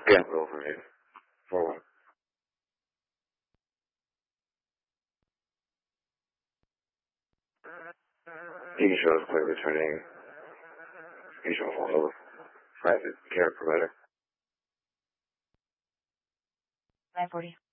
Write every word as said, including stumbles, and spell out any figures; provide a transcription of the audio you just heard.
Yeah, roll for me. For one. You can show us play returning. You can show us also private care provider. nine forty.